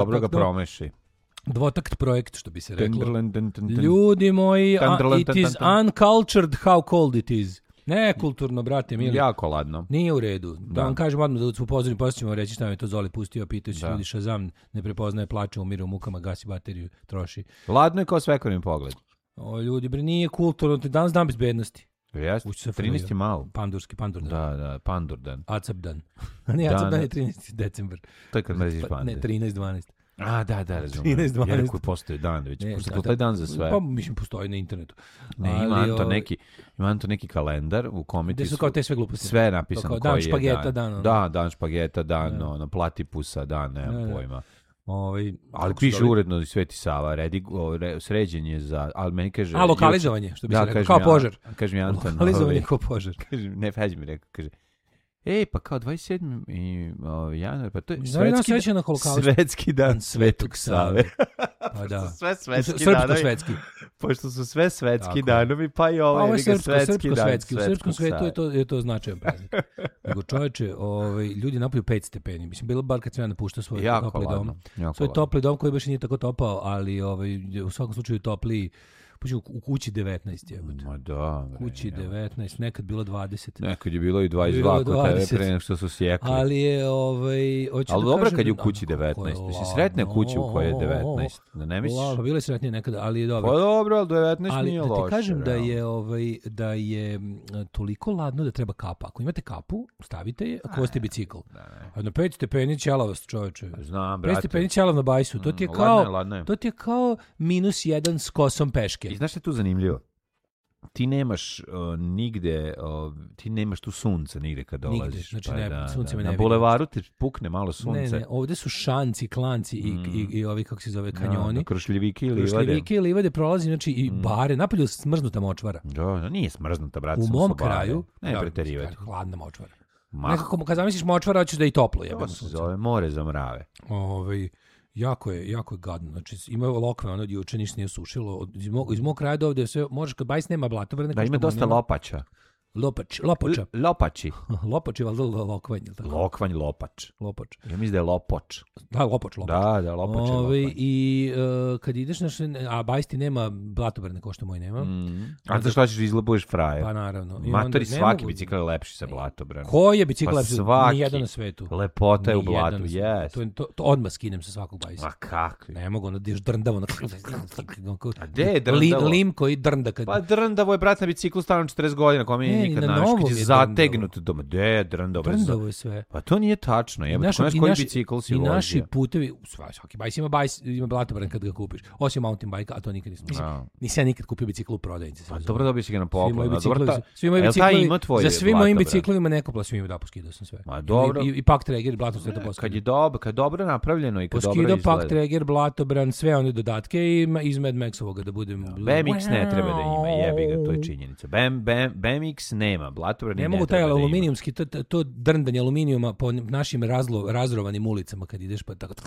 Dobro ga promeši. Dvotakt projekt, što bi se reklo. Ljudi moji, it is uncultured how cold it is. Nekulturno, brate mili. Jako ladno. Nije u redu. Da vam kažem odmah da su upozorni, poslije ćemo reći šta mi je to Zoli pustio, pitajući ljudi Shazam, ne prepoznaje, plače, umire u mukama, gasi bateriju, troši. Ladno je kao svekorni pogled. Ljudi, bre, nije kulturno, danas dan bezbednosti. Jeste, 13 je malo. Pandurdan. Da, Pandurdan. Acapdan. Nije Acapdan je 13. decembar. To je kad mreziš pande. Ne, 13-12. Da, razumem. 13-12. Ja rekao postoji dan već. Postoji dan za sve. Pa, mislim, postoji na internetu. Ne, ima Anto neki kalendar u kome gde su kao te sve gluposti. Sve je napisano koji dan špageta, dan. Da, dan špageta, dan, na platipusa, dan, nemam pojma. Ali piše uredno Sveti Sava, sređen je za, ali meni kaže... lokalizovanje, što bi se rekao, kao požar. Kaže mi Anton. Lokalizovanje kao požar. Ne, Feđi mi rekao, kaže, pa kao 27. januar, pa to je svetski dan Svetog Save. Pa da. Sve svetski danovi. Srpsko-svetski. Pošto su sve svetski danovi, pa i ovo je svetski dan. U srpskom svetu je to značajan praznik. Nego čovječe, ljudi napolju 5 stepeni. Mislim, bilo bar kad sam ja napuštao svoj topli dom. Svoj topli dom koji baš nije tako topao, ali u svakom slučaju topliji. U kući 19 je. Ma da. Kući 19, nekad bilo 20. Nekad je bilo i 22 kod tebe pre nego što su sjekli. Ali je ali dobro kad je u kući 19. Mislim, sretne kuće u kojoj je 19. Da ne misliš? Pa bilo je sretnije nekada, ali je dobro. Pa dobro, ali 19 nije loše. Ali da ti kažem da je toliko ladno da treba kapa. Ako imate kapu, stavite je, ako vozite bicikl. A na 5 stepeni ćelavost, čoveče. Znam, brate. 5 stepeni ćelav na bajsu. To ti je kao -1 s kosom peške. I znaš što je tu zanimljivo? Ti nemaš nigde, ti nemaš tu sunce nigde kad dolaziš. Znači sunce me ne vidi. Na bulevaru te pukne malo sunce. Ne, ovde su šanci, klanci i ovi, kako se zove, kanjoni. Krošljivike i livade prolazi, znači i bare, napolju smrznuta močvara. Da, nije smrznuta, brate. U mom kraju, ne preterivati. Hladna močvara. Nekako, kad zamisliš močvara, hoćeš da je i toplo. To se zove more za mrave. Jako je gadno. Znači, imaju lokve, ono od juče ništa nije sušilo. Iz mog kraja do ovde sve, možeš kad bajs nema blatobrane. Da, ima dosta lopača. Lopača. Lopači. Lopač je valjda lokvanj. Lokvanj, lopač. Ja mislim da je lopoč. Da, lopač. Da, lopač je lokvanj. I kad ideš, a bajs ti nema blatobrane kao što moj nema. A za što ćeš izlobuješ fraje? Pa naravno. Matori, svaki bicikl je lepši sa blatobranom. Koji je bicikl lepši? Nijedan na svetu. Lepota je u blatu, jes. To odmah skinem sa svakog bajsa. Ma kakvi? Ne mogu, diš drndavo. A gde je drndavo? Lim koji drnda. Pa drndavo je, brat, na biciklu stavljeno 40 godina, ko mi je nikad naš, kad je zategnut doma. Gde drndavo? Drndavo je sve. Pa to nije tačno. Znaš koji bicikl si vozio? I naši putevi, svaki bajs ima blatobran kad ga kupiš. Osim mountain bike, a to nikad nisam ja nikad kupio bicikl u prodavnici. Pa dobro, dobio si ga na poklon. Svi moji biciklovi, za svim mojim biciklovima neko plas, svim da poskidao sam sve. Ma dobro. I Pak Traeger, blato sve to poskidao. Kad je dobro napravljeno i kad dobro izgleda. Poskidao Pak Traeger, blatobran, sve one dodatke i iz Mad Max-ovoga da budem... BMX ne treba da ima, jebi ga, to je činjenica. BMX nema, blatobran ne mogu taj aluminijumski, to drndanje aluminijuma po našim razrovanim ulicama kad ideš pa tako...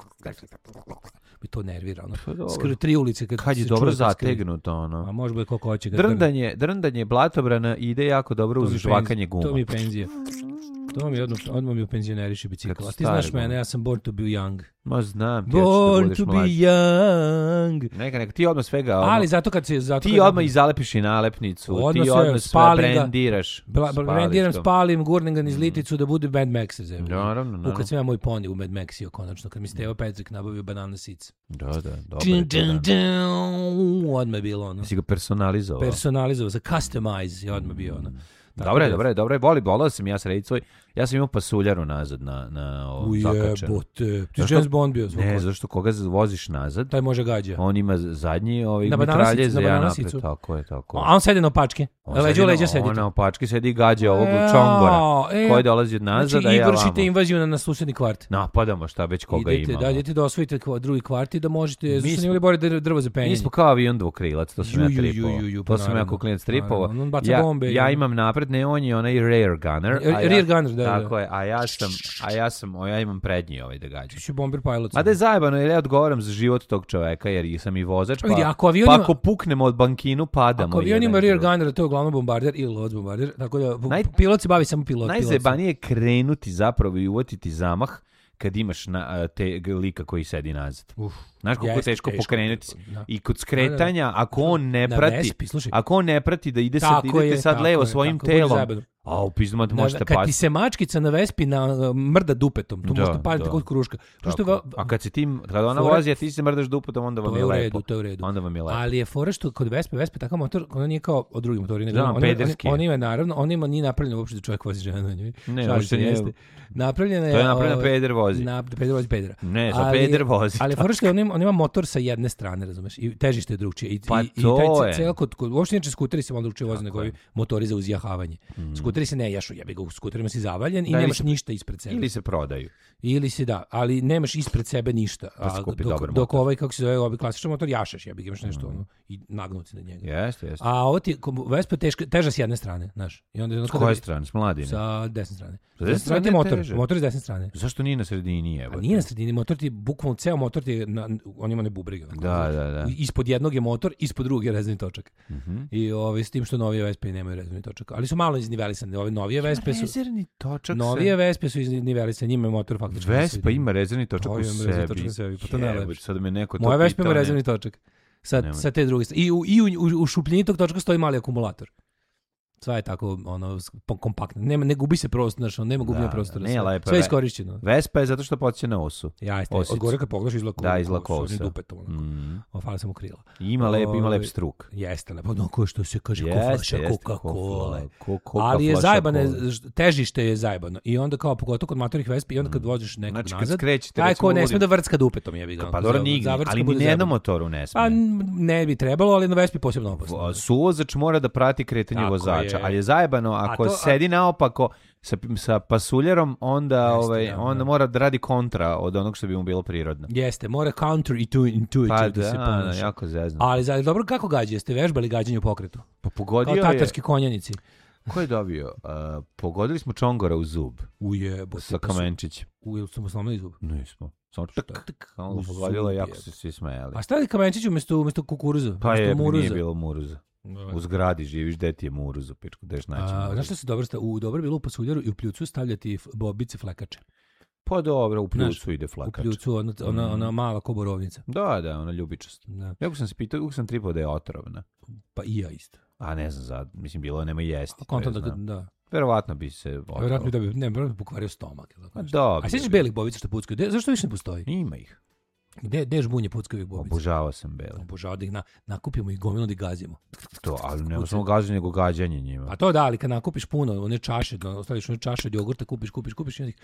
Mi to nervira, ono. Skoro 3 ulice kad je dobro zategnuto, ono. A može biti koliko hoće. Drndanje blatobrana ide jako dobro uz žvakanje guma. To mi je penzija. To mi odmah mi penzioneriši bicikl. A ti znaš mene, ja sam born to be young. Ma znam, born to be young. Neka, ti odmah svega... Ali zato kad se... Ti odmah i zalepiš i nalepnicu, ti odmah sve brandiraš. Brandiram, spalim, gurnem ga niz liticu da bude Mad Max. Naravno. Kad sam ja moj poni u Mad Maxio, konačno, kad mi Stevo Petrik nabavio banana seeds. Da, dobro. Odmah je bilo ono. Si ga personalizovao. Personalizovao, za customize je odmah bio ono. Dobre, volao sam ja srediti svoj... Ja sam imao pasuljaru nazad na zakačenu. Ujebote. Ti James Bond bio zvuk. Ne, zašto koga voziš nazad? Taj može gađa. On ima zadnji mitralje za ja napred. Tako je. A on sedi na opačke. Leđa sedi. On na opačke sedi i gađa ovog čongora. Koji dolazi od nazad, znači, a ja vamo. I vršite invaziju na susedni kvart. Napadamo šta već koga imamo. Idete da osvojite drugi kvart i da možete... Zašto ste imali bolje drvo za penjanje? Mi smo kao avion dvokrilac, to sam ja tripovao. To sam ja kao klinac tripovao. Ja imam napred, ne, on je onaj rear gunner. Rear gunner, da. Tako je, ja imam prednji da gađam. Ti si bomber pilot. Ma da je zajebano, jer ja odgovaram za život tog čoveka, jer sam i vozač, pa ako puknemo od bankinu, padamo. Ako avion ima rear gunner, to je uglavnom bombarder ili lods bombarder, tako da pilot se bavi samo pilot. Najzajebanije je krenuti zapravo i uvatiti zamah kad imaš te lika koji sedi nazad. Znaš koliko je teško pokrenuti i kod skretanja, ako on ne prati, ako on ne prati da idete sad levo svojim telom, a u pizdu možete pasti. Kad ti se mačkica na Vespi mrda dupetom, tu možete paditi kod kruška. A kad ona vozi, a ti se mrdaš dupetom, onda vam je lepo. To je u redu. Onda vam je lepo. Ali je fora što kod Vespe takav motor, ona nije kao od drugih motori. Pederski. On ima naravno, on ima nije napravljeno uopšte da čovjek vozi žena na njoj. Ne, uopšte nije. Napravljena je... To je napravljena peder vozi. Peder vozi pedera. Ne, za peder vozi. Ali fora što on ima motor sa jedne strane, razumeš? I težište je drugčije. Pa to je. Celo uopšte neće skuteri se malo drugčije voze nego motori za uzjahavanje. Skuteri se ne jašu, jebi ga, u skuterima si zavaljen i nemaš ništa ispred sebe. Ili se prodaju. Ili se ali nemaš ispred sebe ništa. Dok ovaj, kako se zove, ovaj klasičan motor, jašeš, jebi ga, imaš nešto i nagnuti na njega. Jeste. A ovo ti, Vespa teža s jedne strane, znaš. S koje strane? S mladine? Sa desne strane. S desne strane motor s desne strane. Zašto nije na sredini? A nije na sredini, motor ti, bukvalno ceo motor ti, on ima ne bubrega. Da. Ispod jednog je motor, ispod drugog je rezervni točak. I s tim što novije Vespe nemaju rezervni točak. Ali su malo iznivelisane. Ove novije Vespe su... Rezervni točak novije Vespe su iznivelisane, njima je motor faktički. Vespa ima rezervni točak u sebi. Pa to najlepše. Sad me neko to moja Vespa ima rezervni točak. Sa te druge strane. I u šupljini tog točka stoji mali akumulator. Sve je tako kompaktno. Ne gubi se prostor, znači nema gubljenja prostora. Sve je iskorišćeno. Vespa je zato što podsjeća na osu. Jeste. Od gore kad pogledaš izlako osa. Dupetom. Fala sam u krila. Ima lep struk. Jeste, lepo. Ono što se kaže ko flaša Coca-Cola. Ali je zajebano, težište je zajebano. I onda kao pogotovo kod matorih Vespi i onda kad voziš nekog nazad, taj ko ne sme da vrcka dupetom. Pa dobro nigdje, ali ni nijednom motoru ne sme. Pa ne bi trebalo, ali na Vespi posebno opasno. Suvozač mora da prati kretanje vozača. Ali je zajebano, ako sedi naopako sa pasuljerom, onda mora da radi kontra od onog što bi mu bilo prirodno. Jeste, mora counterintuitive pa da se ponaša. Jako zezno. Ali dobro, kako gađa? Jeste vežbali gađanje u pokretu? Pa pogodio je... Kao tatarski konjanici. Ko je dobio? Pogodili smo Čongora u zub. Ujebote. Sa Kamenčićem. Ili smo slomili zub? Nismo. Samo ono pogodilo i jako se svi smejali. A stavili Kamenčić umjesto kukuruza? Pa nije bilo muruza. U zgradi živiš, gde ti je muruz u pičku, gdeš naći muruza. Znaš što se dobro bilo u pasuljeru i u pljucu stavljati bobice flekače? Pa dobro, u pljucu ide flekač. U pljucu, ona mala koborovnica. Da, ona ljubičast. Ja sam se pitao, uvijek sam tripao da je otrovna. Pa i ja isto. A ne znam, mislim, bilo nema jesti. Da. Verovatno bi se otrovao. Verovatno bi pokvario stomak. A sjećaš belih bobica što puckaju? Zašto više ne postoji? Ima ih. Gde žbunje puckavih bobica? Obožavao sam bele. Obožavao da ih nakupimo i gomilu da ih gazimo. To, ali ne samo gaženje, nego gađanje njima. A to da, ali kad nakupiš puno, one čaše, ostaviš one čaše od jogurta, kupiš i onda ih...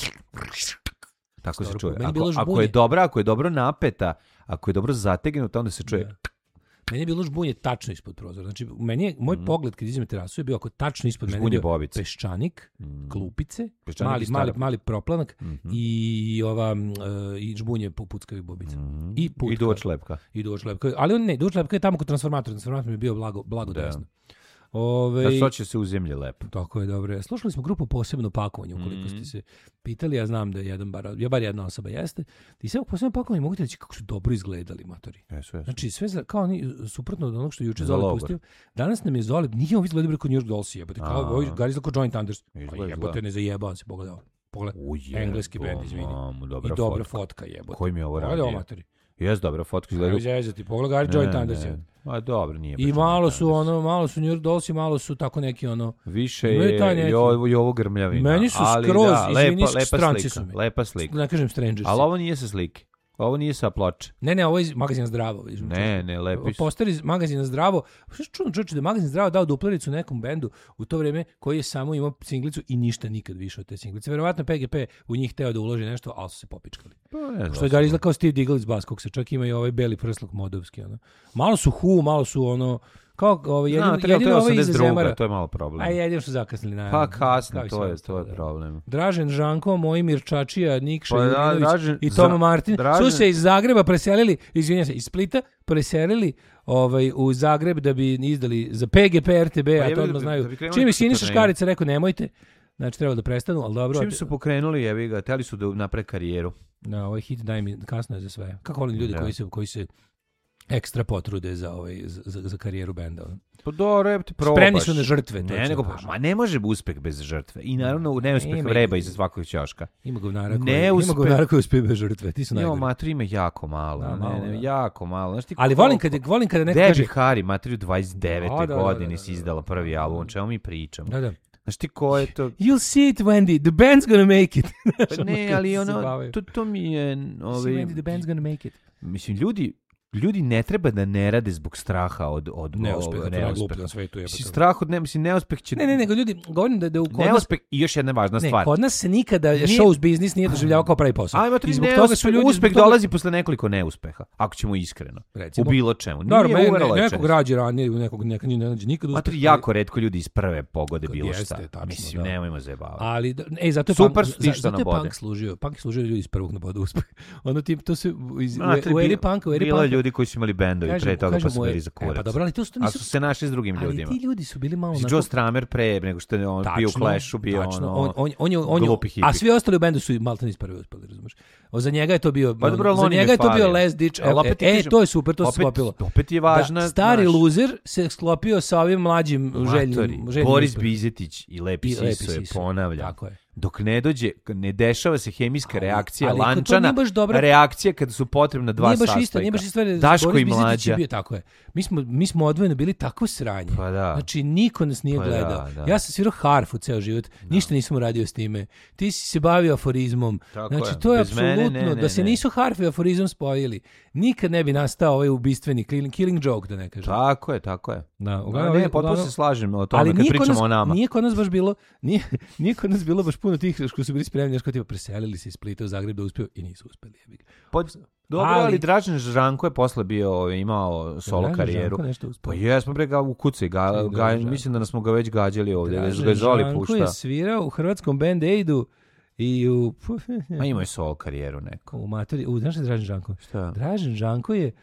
Tako se čuje. Ako je dobro napeta, ako je dobro zategnuta, onda se čuje... Meni je bilo žbunje tačno ispod prozora. Znači, moj pogled kad izim terasu je bio ako tačno ispod mene bio bobice. Peščanik, klupice, mali proplanak i i žbunje puckavih bobica. I duvač lepka. Ali on ne, duvač lepka je tamo kod transformatora. Transformator mi je bio blago desno. Da će se u zemlji lepo. Tako je, dobro. Slušali smo grupu Posebno pakovanje, ukoliko ste se pitali, ja znam da je bar jedna osoba jeste. I sve Posebno pakovanje mogu ti reći kako su dobro izgledali motori. Jesu. Znači, sve kao oni, suprotno od onog što juče Zoli pustio. Danas nam je Zoli, nije on izgledao kao New York Dolls, jebote. Kao ovaj Gari izgleda kao Joint Thunders. Jebote, ne zajebao se, pogledao. Engleski bend, izvini. I dobra fotka, jebote. Koji mi je ovo radio? Jes dobra fotka izgleda. Ti pogledaj Gari Joint Thunders. A dobro, nije. I malo su New York Dolls i malo su tako neki više je i ovo grmljavina. Meni su skroz, izvini, stranci su mi. Lepa slika. Ne kažem strangers. Ali ovo nije sa slike. Ovo nije sa ploče. Ne, ovo je iz Magazina Zdravo. Ne, lepi su. Poster iz Magazina Zdravo. Što je čudno čovječe da je Magazin Zdravo dao duplericu nekom bendu u to vrijeme koji je samo imao singlicu i ništa nikad više od te singlice. Verovatno PGP u njih teo da uloži nešto, ali su se popičkali. Što je Gari izgleda kao Steve Diggle iz Baskog se, čak ima i ovaj beli prsluk modovski. Malo su malo su kao jedino ovaj iza Zemara. To je malo problem. A jedino što zakasnili na. Pa kasno, to je problem. Dražen Žanko, Mojmir Čačija, Nikša Jurinović i Toma Martin su se iz Zagreba preselili, iz Splita, preselili u Zagreb da bi izdali za PGP RTB, a to odmah znaju. Čim je Siniša Škarica rekao nemojte, znači treba da prestanu, ali dobro. Čim su pokrenuli, jebi ga, hteli su da naprave karijeru. Ovaj hit daj mi, kasno je za sve. Kako volim ljudi koji se ekstra potrude za karijeru benda. Pa dobro, ti probaš. Spremni su na žrtve. Ma ne može uspeh bez žrtve. I naravno neuspeh vreba iza svakog ćoška. Ima govnara koji uspije bez žrtve. Ti su najgori. Matri ima jako malo. Jako malo. Znaš ti ali volim kada neko kaže... Debbie Harry, Matri u 29. godini si izdala prvi album. O čemu mi pričamo? Da. Znaš ti ko je to? You'll see it, Wendy. The band's gonna make it. Pa ne, ali to mi je... See, Wendy, the band's gonna make it. Mislim, ljudi ne treba da ne rade zbog straha od neuspeha. Strah od neuspeh će... Ne, nego ljudi, govorim da u kod nas... Neuspeh i još jedna važna stvar. Kod nas se nikada show biznis nije doživljavao kao pravi posao. I zbog toga su ljudi... Uspeh dolazi posle nekoliko neuspeha, ako ćemo iskreno. Recimo, u bilo čemu. Nekog rađe ranije, nekog ne nađe nikad uspeh. Matri, jako retko ljudi iz prve pogode bilo šta. Mislim, nemojmo zajebavati. Ali, zato je punk služio. Punk služio ljudi iz prvog na bodu uspeh. Ono tip, to se... U eri punka, ljudi koji su imali bendovi pre toga pa su bili za kurac. Pa dobro, ali to nisu... A su se našli s drugim ljudima. Ali ti ljudi su bili malo... Joe Stramer pre nego što je on bio u Clashu, bio glupi hippie. A svi ostali u bendu su maltene iz prve uspeli, razumiješ? Za njega je to bio... Za njega je to bio last ditch. To je super, to se sklopilo. Opet je važna... Stari loser se sklopio sa ovim mlađim željnim. Boris Bizetić i Lepi Siso je ponavljam. Tako je. Dok ne dešava se hemijska reakcija, lančana reakcija kada su potrebna dva sastojka. Nije baš isto. Daško i Mlađa. Tako je. Mi smo odvojeno bili tako sranje. Pa da. Znači, niko nas nije gledao. Da. Ja sam svirao harfu ceo život. Ništa nisam uradio s time. Ti si se bavio aforizmom. Tako znači, to je apsolutno... Da se nisu harfu i aforizam spojili, nikad ne bi nastao ovaj ubistveni killing joke, da ne kažem. Tako je. Potpuno se slažem o tome kad pričamo o nama. Nije kod nas baš bilo... Nije kod nas bilo baš puno tih koji su bili spremni, što tipa preselili se iz Splita u Zagreb da uspiju i nisu uspeli. Dobro, ali Dražen Žanko je posle imao solo karijeru. Pa jesmo bre ga u kuci, mislim da smo ga već gađali ovdje. Dražen Žanko je svirao u hrvatskom Band Aidu i u... Ma imao je solo karijeru neko. Znaš li Dražen Žanko? Šta? Dražen Žanko je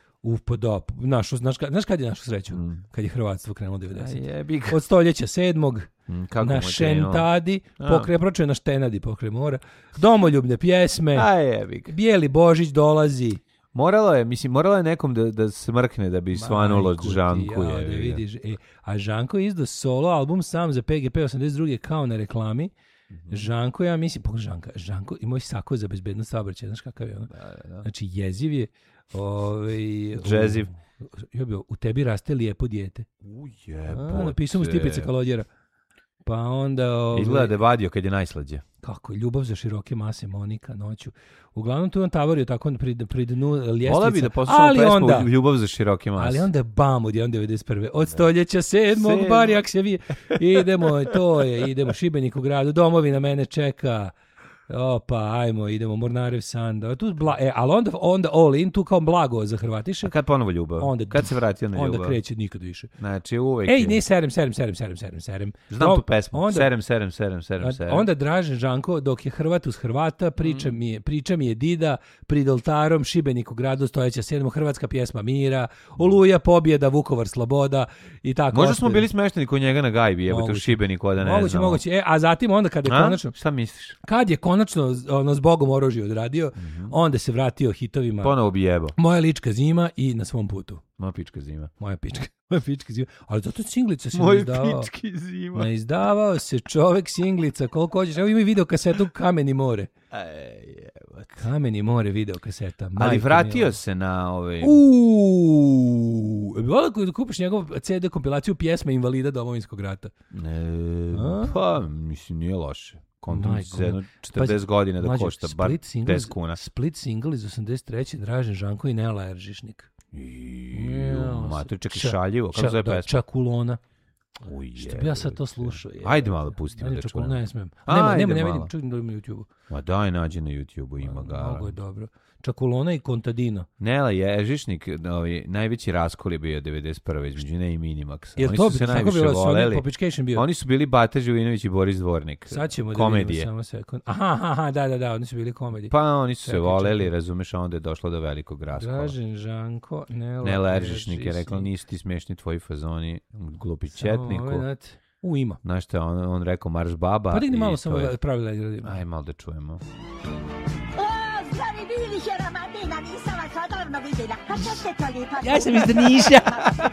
znaš kad je našu sreću? Kad je hrvatstvo krenulo 90. Od stoljeća 7. Na Šentadi, pročuje na Štenadi pokraj mora, domoljubne pjesme, Bijeli Božić dolazi. Moralo je nekom da se mrkne da bi svanulo Žanku. A Žanko je izdao solo album sam za PGP 82. kao na reklami. Žanko, ja mislim, Žanko imao je sako za bezbednost saobraćaja, znaš kakav je ono? Da. Znači, jeziv je. Džeziv. U tebi raste lijepo dijete. Napisao mu Stipica Kalodjera. Pa onda... Izgleda da je vadio kad je najslađe. Kako, ljubav za široke mase, Monika, noću. Uglavnom tu on tavorio tako pri dnu ljestvica. Vola bi da poslušamo pesmu Ljubav za široke mase. Ali onda bam, od 91. Od stoljeća 7. Barijak se vije. Idemo Šibenik u gradu, domovina mene čeka. Opa, idemo, Mornarev Sanda. Ali onda all in, tu kao blago za Hrvatiše. A kad ponovo ljubav? Kad se vratio na ljubav? Onda kreće nikad više. Znači uvek... ne, serem. Znam tu pesmu. Serem. Onda Dražen Žanko, dok je Hrvat uz Hrvata, priča mi je Dida, prid oltarom, Šibenik u gradu, stojeća 7. Hrvatska pjesma mira, Oluja, pobjeda, Vukovar, sloboda i tako. Možda smo bili smešteni kod njega na gajbi, jebote u Šibeniku, da ne znam. Moguće. A zatim onda kada je konačno... Šta misliš? Kad je konačno s Bogom oružje odradio, onda se vratio hitovima. Ponovo bi jebao. Moja lička zima i Na svom putu. Moja pička zima. Moja pička zima. Ali zato singlica se izdavao. Moja pički zima. Izdavao se čovek singlica koliko hoćeš. Evo ima i video kasetu Kamen i more. Kamen i more video kaseta. Ali vratio se na ove... Volio da kupiš njegov CD kompilaciju pjesme invalida Domovinskog rata. Pa, mislim, nije loše. Kontom za 40 godina da košta bar 10 kuna. Split single iz 83. Dražen Žanko i Nela Eržišnik. Mater, čak i šaljivo. Kako zove pesma? Čakulona. Što bi ja sad to slušao? Ajde malo pustimo da čujem. Ne smijem. Nema, vidim, čujem da ima na YouTube-u. Ma daj, nađi na YouTube-u, ima ga. Mnogo je dobro. Čakulona i Contadino. Nela Eržišnik, najveći raskol je bio 91. između Ne i Minimaxa. Oni su se najviše voleli. Oni su bili Bata Živinović i Boris Dvornik. Sad ćemo komedije. Da vidimo samo sekund. Aha, da, oni su bili komedije. Pa oni su se voleli, razumeš, a onda je došlo do velikog raskola. Dražen Žanko, Nela Eržišnik je rekla, nisu ti smiješni tvoji fazoni, glupi četniku. Ima. Znaš što on rekao, marš baba. Pa digni malo samo pravila i aj malo da čujemo. Zdravi bili, hera Martina, nisam vas odavno Ja sam iz Drniša.